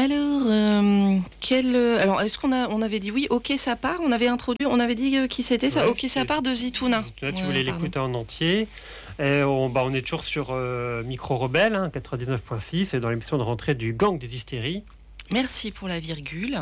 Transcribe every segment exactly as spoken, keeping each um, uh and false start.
Alors, euh, quel, alors, est-ce qu'on a, on avait dit oui, OK, ça part. On avait introduit, on avait dit euh, qui c'était ça. Ouais, OK, ça part de Zitouna. Là, si Ouais, vous voulez pardon. l'écouter en entier, et on, bah, on est toujours sur euh, Micro Rebelle, hein, quatre-vingt-dix-neuf virgule six, et dans l'émission de rentrée du Gang des Hystéries. Merci pour la virgule.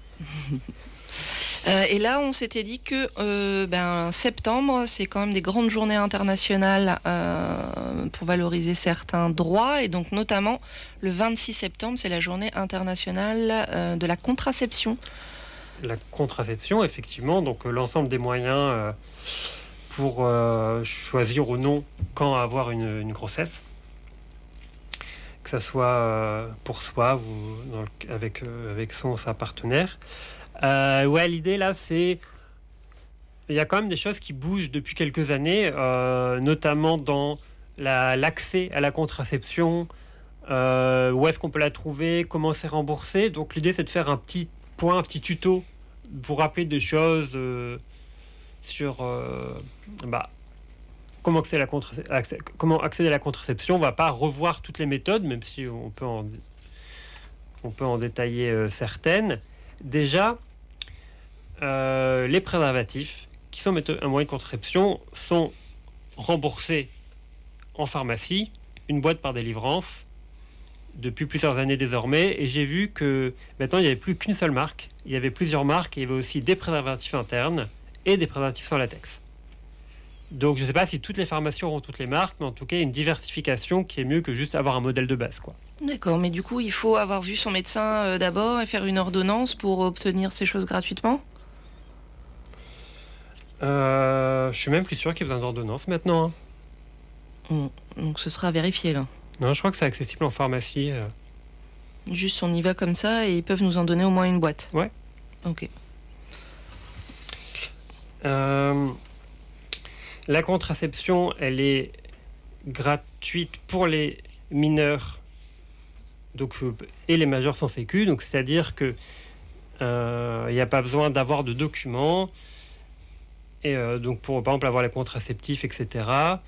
Euh, et là, on s'était dit que euh, ben, septembre, c'est quand même des grandes journées internationales euh, pour valoriser certains droits. Et donc, notamment, le vingt-six septembre, c'est la journée internationale euh, de la contraception. La contraception, effectivement, donc euh, l'ensemble des moyens euh, pour euh, choisir ou non quand avoir une, une grossesse. Que ça soit euh, pour soi ou dans le, avec, euh, avec son ou sa partenaire. Euh, ouais, l'idée là, c'est... Il y a quand même des choses qui bougent depuis quelques années, euh, notamment dans la, l'accès à la contraception, euh, où est-ce qu'on peut la trouver, comment c'est remboursé. Donc l'idée, c'est de faire un petit point, un petit tuto, pour rappeler des choses euh, sur euh, bah, comment, accéder à la contra- accès, comment accéder à la contraception. On ne va pas revoir toutes les méthodes, même si on peut en, on peut en détailler euh, certaines. Déjà, euh, les préservatifs, qui sont un moyen de contraception, sont remboursés en pharmacie, une boîte par délivrance, depuis plusieurs années désormais. Et j'ai vu que maintenant, il n'y avait plus qu'une seule marque. Il y avait plusieurs marques. Et il y avait aussi des préservatifs internes et des préservatifs sans latex. Donc, je ne sais pas si toutes les pharmacies auront toutes les marques, mais en tout cas, une diversification qui est mieux que juste avoir un modèle de base, quoi. D'accord, mais du coup, il faut avoir vu son médecin euh, d'abord et faire une ordonnance pour obtenir ces choses gratuitement ? euh, Je suis même plus sûr qu'il y ait besoin d'ordonnance maintenant. Hein. Mmh, donc, ce sera vérifié, là. Non, je crois que c'est accessible en pharmacie. Euh... Juste, on y va comme ça et ils peuvent nous en donner au moins une boîte. Ouais. Ok. Euh... La contraception, elle est gratuite pour les mineurs donc, euh, et les majeurs sans sécu. Donc, c'est-à-dire qu'il n'y euh, a pas besoin d'avoir de documents. Et euh, donc, pour par exemple avoir les contraceptifs, et cetera.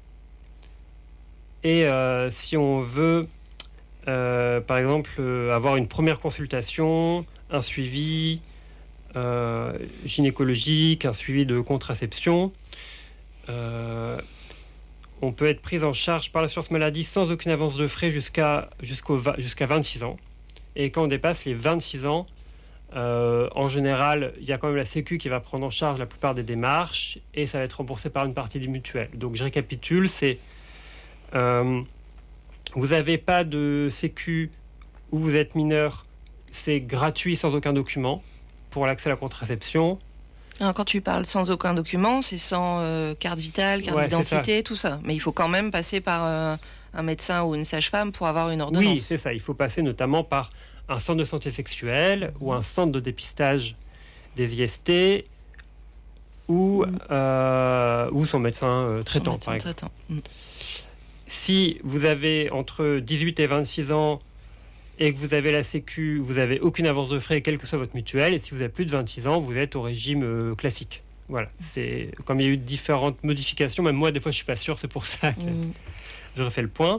Et euh, si on veut, euh, par exemple, euh, avoir une première consultation, un suivi euh, gynécologique, un suivi de contraception, Euh, on peut être pris en charge par l'assurance maladie sans aucune avance de frais jusqu'à, jusqu'au, jusqu'à vingt-six ans. Et quand on dépasse les vingt-six ans, euh, en général, il y a quand même la Sécu qui va prendre en charge la plupart des démarches et ça va être remboursé par une partie des mutuelles. Donc je récapitule, c'est euh, vous n'avez pas de Sécu ou vous êtes mineur, c'est gratuit sans aucun document pour l'accès à la contraception. Alors, quand tu parles sans aucun document, c'est sans euh, carte vitale, carte Ouais, d'identité, tout ça. Mais il faut quand même passer par euh, un médecin ou une sage-femme pour avoir une ordonnance. Oui, c'est ça. Il faut passer notamment par un centre de santé sexuelle ou un centre de dépistage des I S T ou, mmh. euh, ou son médecin euh, traitant, son médecin par exemple. Traitant. Mmh. Si vous avez entre dix-huit et vingt-six ans et que vous avez la Sécu, vous n'avez aucune avance de frais, quelle que soit votre mutuelle. Et si vous avez plus de vingt-six ans, vous êtes au régime euh, classique. Voilà. C'est, comme il y a eu différentes modifications, même moi, des fois, je ne suis pas sûr, c'est pour ça que mmh. je refais le point.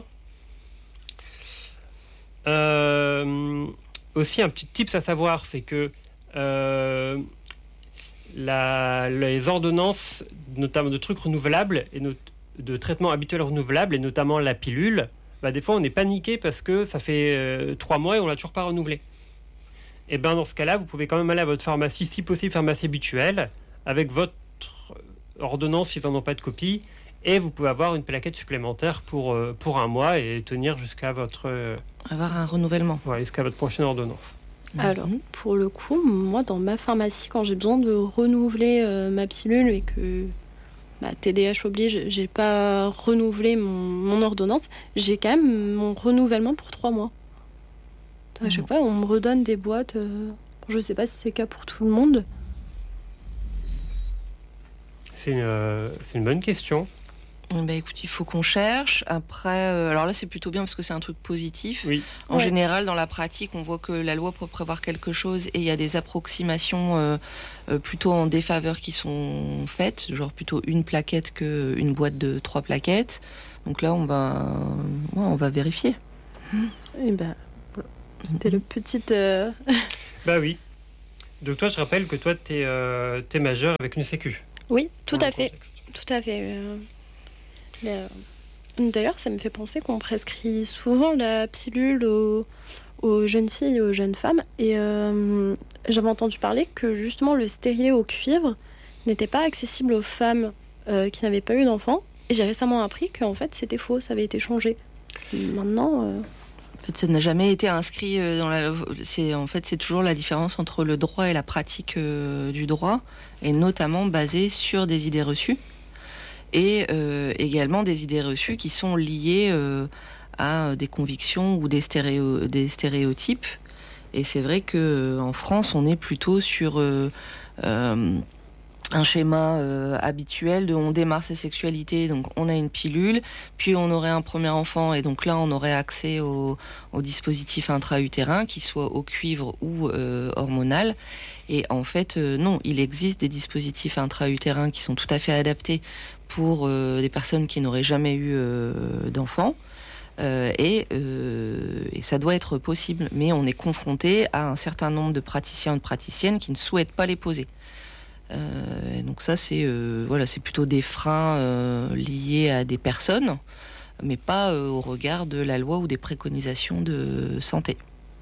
Euh, aussi, un petit tips à savoir, c'est que euh, la, les ordonnances, notamment de trucs renouvelables, et not, de traitements habituels renouvelables, et notamment la pilule, bah, des fois on est paniqué parce que ça fait euh, trois mois et on l'a toujours pas renouvelé. Et bien dans ce cas-là, vous pouvez quand même aller à votre pharmacie, si possible pharmacie habituelle, avec votre ordonnance s'ils n'en ont pas de copie, et vous pouvez avoir une plaquette supplémentaire pour, euh, pour un mois et tenir jusqu'à votre... Euh, avoir un renouvellement. Ouais, jusqu'à votre prochaine ordonnance. Alors, pour le coup, moi dans ma pharmacie, quand j'ai besoin de renouveler euh, ma pilule et que... Bah, T D A H oblige, j'ai pas renouvelé mon, mon ordonnance, j'ai quand même mon renouvellement pour trois mois. À chaque mmh. fois, on me redonne des boîtes. Euh, je sais pas si c'est le cas pour tout le monde. C'est une, euh, c'est une bonne question. Bah écoute, il faut qu'on cherche. Après, euh, alors là, c'est plutôt bien parce que c'est un truc positif. Oui. En ouais. général, dans la pratique, on voit que la loi peut prévoir quelque chose et il y a des approximations euh, euh, plutôt en défaveur qui sont faites, genre plutôt une plaquette qu'une boîte de trois plaquettes. Donc là, on va, ouais, on va vérifier. Et ben, C'était le petit... Euh... bah oui. Donc toi, je rappelle que toi, tu es euh, majeur avec une sécu. Oui, tout à fait. Tout à fait. Euh, euh, D'ailleurs, ça me fait penser qu'on prescrit souvent la pilule aux, aux jeunes filles et aux jeunes femmes. Et euh, j'avais entendu parler que justement le stérilet au cuivre n'était pas accessible aux femmes euh, qui n'avaient pas eu d'enfants. Et j'ai récemment appris qu'en fait, c'était faux, ça avait été changé. Maintenant... Euh... En fait, ça n'a jamais été inscrit dans la... C'est, en fait, c'est toujours la différence entre le droit et la pratique euh, du droit, et notamment basée sur des idées reçues, et euh, également des idées reçues qui sont liées euh, à des convictions ou des, stéréo... des stéréotypes. Et c'est vrai qu'en France, on est plutôt sur... Euh, euh, un schéma euh, habituel de on démarre sa sexualité, donc on a une pilule, puis on aurait un premier enfant, et donc là on aurait accès au, au dispositif intra-utérin, qu'il soit au cuivre ou euh, hormonal. Et en fait, euh, non, il existe des dispositifs intra-utérins qui sont tout à fait adaptés pour euh, des personnes qui n'auraient jamais eu euh, d'enfants. Euh, et, euh, et ça doit être possible, mais on est confronté à un certain nombre de praticiens et de praticiennes qui ne souhaitent pas les poser. Euh, donc ça, c'est euh, voilà, c'est plutôt des freins euh, liés à des personnes, mais pas euh, au regard de la loi ou des préconisations de santé.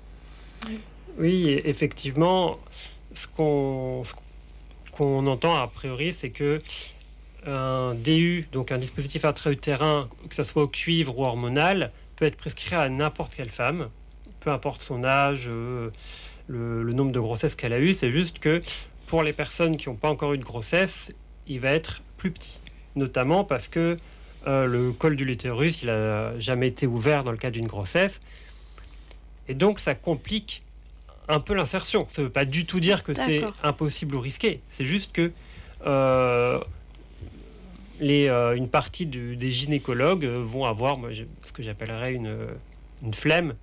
Oui, effectivement, ce qu'on, ce qu'on entend a priori, c'est que un D U, donc un dispositif intra-utérin, que ce soit au cuivre ou hormonal, peut être prescrit à n'importe quelle femme, peu importe son âge, euh, le, le nombre de grossesses qu'elle a eues. C'est juste que pour les personnes qui n'ont pas encore eu de grossesse, il va être plus petit. Notamment parce que euh, le col de l'utérus, il n'a jamais été ouvert dans le cas d'une grossesse. Et donc, ça complique un peu l'insertion. Ça ne veut pas du tout dire que c'est impossible ou risqué. C'est juste que euh, les, euh, une partie de, des gynécologues vont avoir moi, ce que j'appellerais une, une flemme,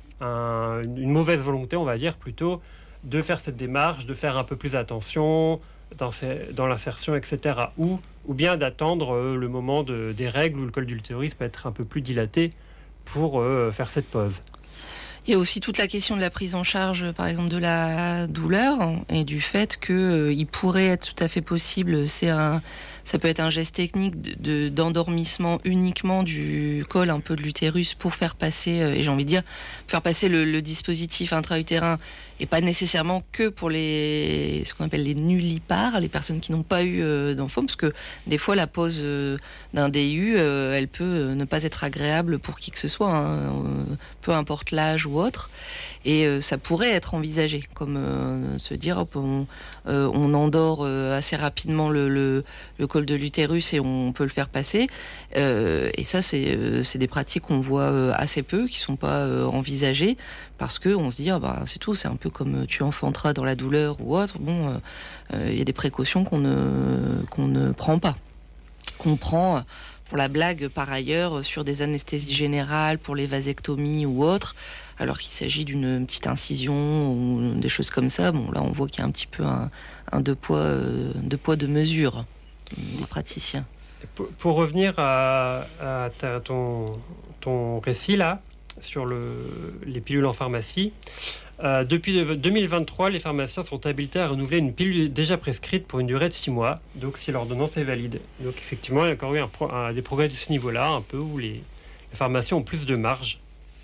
un, une mauvaise volonté, on va dire, plutôt, de faire cette démarche, de faire un peu plus attention dans, ces, dans l'insertion, et cetera. Ou, ou bien d'attendre euh, le moment de, des règles où le col de l'utérus peut être un peu plus dilaté pour euh, faire cette pause. Il y a aussi toute la question de la prise en charge, par exemple, de la douleur et du fait qu'il euh, pourrait être tout à fait possible, c'est un, ça peut être un geste technique de, de, d'endormissement uniquement du col, un peu de l'utérus, pour faire passer, euh, et j'ai envie de dire, faire passer le, le dispositif intra-utérin, et pas nécessairement que pour les, ce qu'on appelle les nullipares, les personnes qui n'ont pas eu euh, d'enfants, parce que des fois la pose euh, d'un D U, euh, elle peut euh, ne pas être agréable pour qui que ce soit, hein, euh, peu importe l'âge ou autre, et euh, ça pourrait être envisagé, comme euh, se dire, hop, on, euh, on endort euh, assez rapidement le, le, le col de l'utérus et on peut le faire passer, euh, et ça c'est, euh, c'est des pratiques qu'on voit euh, assez peu, qui sont pas euh, envisagées, parce qu'on se dit, ah bah, c'est tout, c'est un peu comme tu enfanteras dans la douleur ou autre. Bon, il euh, euh, y a des précautions qu'on ne, qu'on ne prend pas. Qu'on prend pour la blague, par ailleurs, sur des anesthésies générales, pour les vasectomies ou autres, alors qu'il s'agit d'une petite incision ou des choses comme ça. Bon, là, on voit qu'il y a un petit peu un, un deux poids, euh, deux poids, deux mesures des praticiens. Pour, pour revenir à, à ta, ton, ton récit, là, sur le, les pilules en pharmacie. Euh, depuis deux mille vingt-trois, les pharmaciens sont habilités à renouveler une pilule déjà prescrite pour une durée de six mois, donc si l'ordonnance est valide. Donc effectivement, il y a encore eu un pro, un, des progrès de ce niveau-là, un peu où les, les pharmaciens ont plus de marge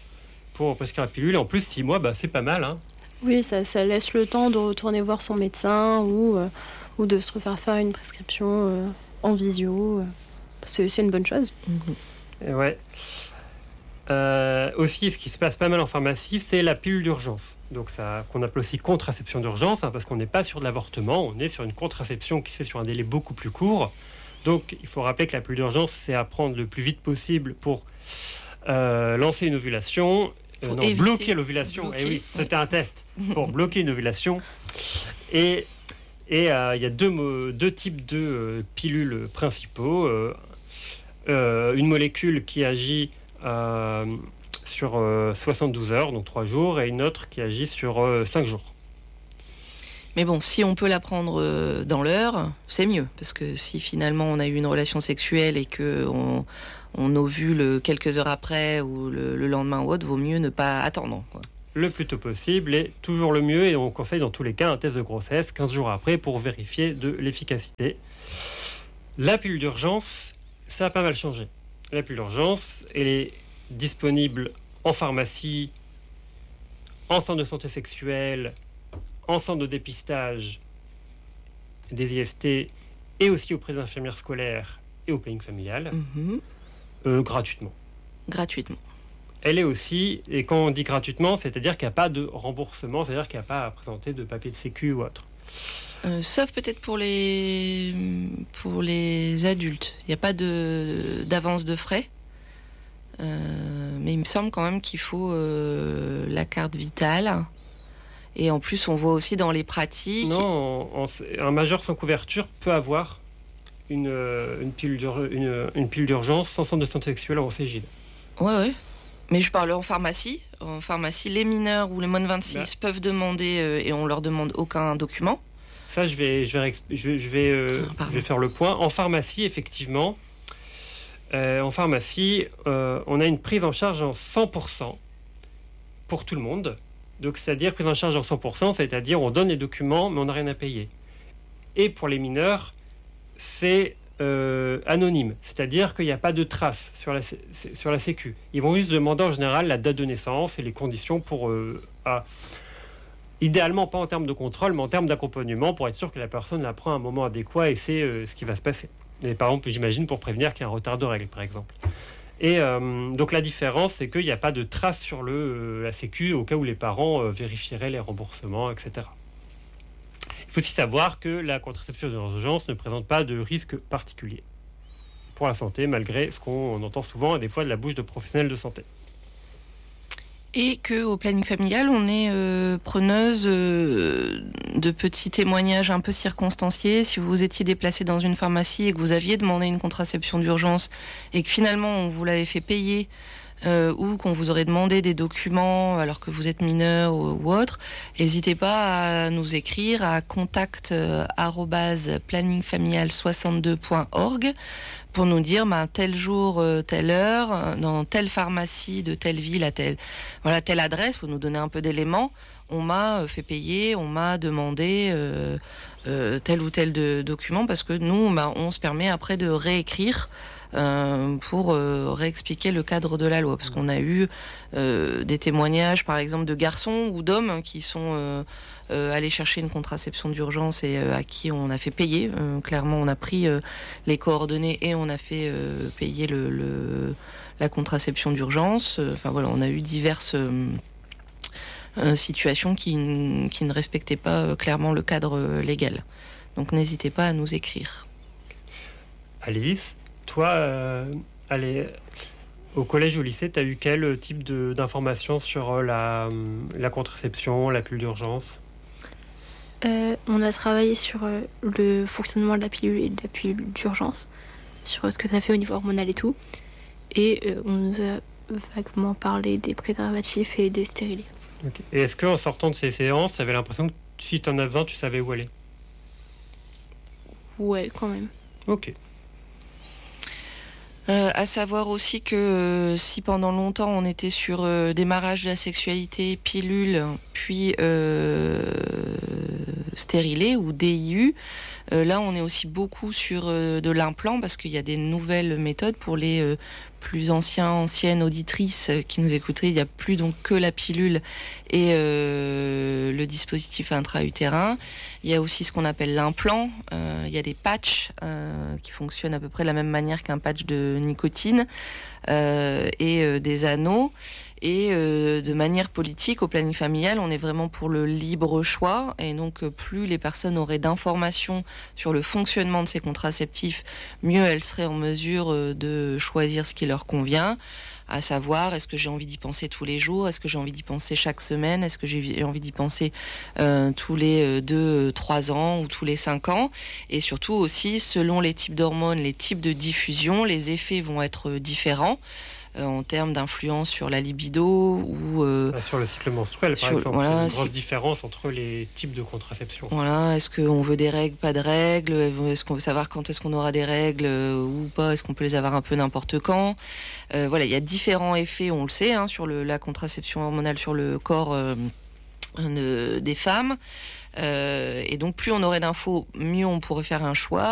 pour prescrire la pilule. Et en plus, six mois, bah, c'est pas mal. Hein. Oui, ça, ça laisse le temps de retourner voir son médecin ou, euh, ou de se refaire faire une prescription euh, en visio. Euh, c'est, c'est une bonne chose. Mmh. Et ouais. Euh, aussi, ce qui se passe pas mal en pharmacie, c'est la pilule d'urgence. Donc ça, qu'on appelle aussi contraception d'urgence, hein, parce qu'on n'est pas sur de l'avortement, on est sur une contraception qui se fait sur un délai beaucoup plus court. Donc il faut rappeler que la pilule d'urgence, c'est à prendre le plus vite possible pour euh, lancer une ovulation, euh, pour non, bloquer l'ovulation. Bloquer. Eh oui, c'était un test pour bloquer une ovulation. Et et euh, il y a deux, deux types de euh, pilules principaux. Euh, euh, une molécule qui agit Euh, sur euh, soixante-douze heures, donc trois jours, et une autre qui agit sur euh, cinq jours. Mais bon, si on peut la prendre euh, dans l'heure, c'est mieux. Parce que si finalement on a eu une relation sexuelle et qu'on on ovule quelques heures après ou le, le lendemain ou autre, vaut mieux ne pas attendre, quoi. le plus tôt possible est toujours le mieux, et on conseille dans tous les cas un test de grossesse quinze jours après pour vérifier de l'efficacité. La pilule d'urgence, ça a pas mal changé. La pilule d'urgence, elle est disponible en pharmacie, en centre de santé sexuelle, en centre de dépistage des I S T, et aussi auprès des infirmières scolaires et au planning familial, Mmh. euh, gratuitement. Gratuitement. Elle est aussi, et quand on dit gratuitement, c'est-à-dire qu'il n'y a pas de remboursement, c'est-à-dire qu'il n'y a pas à présenter de papier de sécu ou autre. Euh, sauf peut-être pour les, pour les adultes. Il n'y a pas de, d'avance de frais. Euh, mais il me semble quand même qu'il faut euh, la carte vitale. Et en plus, on voit aussi dans les pratiques... Non, en- en- un majeur sans couverture peut avoir une, euh, une, pilule, d'ur- une, une pilule d'urgence sans centre de santé sexuelle en Cégide. Ouais, ouais. Mais je parle en pharmacie. En pharmacie, les mineurs ou les moins de vingt-six Bah. peuvent demander euh, et on leur demande aucun document. Ça, je vais, je vais, rex- je vais, je vais, euh, Ah, pardon. je vais faire le point. En pharmacie, effectivement, euh, en pharmacie, euh, on a une prise en charge en cent pour cent pour tout le monde. Donc, c'est-à-dire prise en charge en cent pour cent, c'est-à-dire on donne les documents, mais on n'a rien à payer. Et pour les mineurs, c'est euh, anonyme, c'est-à-dire qu'il n'y a pas de traces sur la, sé- sur la Sécu. Ils vont juste demander en général la date de naissance et les conditions pour... Euh, à- idéalement pas en termes de contrôle, mais en termes d'accompagnement pour être sûr que la personne la prend à un moment adéquat et sait euh, ce qui va se passer. Et par exemple, j'imagine pour prévenir qu'il y a un retard de règles, par exemple. Et euh, donc la différence, c'est qu'il n'y a pas de traces sur le, euh, la Sécu au cas où les parents euh, vérifieraient les remboursements, et cetera. Il faut aussi savoir que la contraception d'urgence ne présente pas de risque particulier pour la santé, malgré ce qu'on entend souvent, et des fois de la bouche de professionnels de santé. Et qu'au planning familial, on est euh, preneuse euh, de petits témoignages un peu circonstanciés. Si vous étiez déplacé dans une pharmacie et que vous aviez demandé une contraception d'urgence et que finalement on vous l'avait fait payer euh, ou qu'on vous aurait demandé des documents alors que vous êtes mineur ou, ou autre, n'hésitez pas à nous écrire à contact arobase planning familial soixante-deux point org pour nous dire bah, tel jour, euh, telle heure, euh, dans telle pharmacie de telle ville à telle, voilà, telle adresse, il faut nous donner un peu d'éléments. On m'a euh, fait payer, on m'a demandé euh, euh, tel ou tel de, document parce que nous, bah, on se permet après de réécrire euh, pour euh, réexpliquer le cadre de la loi. Parce qu'on a eu euh, des témoignages, par exemple, de garçons ou d'hommes qui sont... Euh, Euh, aller chercher une contraception d'urgence et euh, à qui on a fait payer. Euh, clairement, on a pris euh, les coordonnées et on a fait euh, payer le, le, la contraception d'urgence. Enfin voilà, on a eu diverses euh, euh, situations qui, qui ne respectaient pas euh, clairement le cadre euh, légal. Donc n'hésitez pas à nous écrire. Alice, toi, euh, allez, au collège ou au lycée, tu as eu quel type de, d'informations sur la, la contraception, la pilule d'urgence ? Euh, on a travaillé sur euh, le fonctionnement de la pilule et de la pilule d'urgence, sur ce que ça fait au niveau hormonal et tout. Et euh, on nous a vaguement parlé des préservatifs et des stérilés. Okay. Et est-ce qu'en sortant de ces séances, tu avais l'impression que si tu en as besoin, tu savais où aller ? Ouais, quand même. Ok. Euh, à savoir aussi que euh, si pendant longtemps on était sur euh, démarrage de la sexualité, pilule, puis euh, stérilé ou D I U, euh, là on est aussi beaucoup sur euh, de l'implant parce qu'il y a des nouvelles méthodes pour les euh, plus anciens, anciennes auditrices qui nous écouteraient. Il n'y a plus donc que la pilule et euh, le dispositif intra-utérin. Il y a aussi ce qu'on appelle l'implant. Euh, il y a des patchs euh, qui fonctionnent à peu près de la même manière qu'un patch de nicotine euh, et euh, des anneaux. Et euh, de manière politique, au planning familial, on est vraiment pour le libre choix. Et donc, plus les personnes auraient d'informations sur le fonctionnement de ces contraceptifs, mieux elles seraient en mesure de choisir ce qui leur convient. À savoir, est-ce que j'ai envie d'y penser tous les jours ? Est-ce que j'ai envie d'y penser chaque semaine ? Est-ce que j'ai envie d'y penser euh, tous les deux, trois ans ou tous les cinq ans ? Et surtout aussi, selon les types d'hormones, les types de diffusion, les effets vont être différents. euh, en termes d'influence sur la libido ou euh, sur le cycle menstruel, par sur, exemple. Voilà, il y a une si... grosse différence entre les types de contraception. Voilà, est-ce qu'on veut des règles, pas de règles? Est-ce qu'on veut savoir quand est-ce qu'on aura des règles euh, ou pas? Est-ce qu'on peut les avoir un peu n'importe quand? euh, Voilà, il y a différents effets, on le sait, hein, sur le, la contraception hormonale sur le corps euh, de, des femmes. Euh, et donc, plus on aurait d'infos, mieux on pourrait faire un choix.